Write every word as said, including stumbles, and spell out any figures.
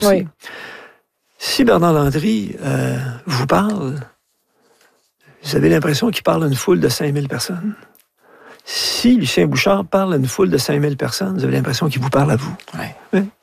aussi. Oui. Si Bernard Landry euh, vous parle, vous avez l'impression qu'il parle à une foule de cinq mille personnes. Si Lucien Bouchard parle à une foule de cinq mille personnes, vous avez l'impression qu'il vous parle à vous. Ouais. Oui.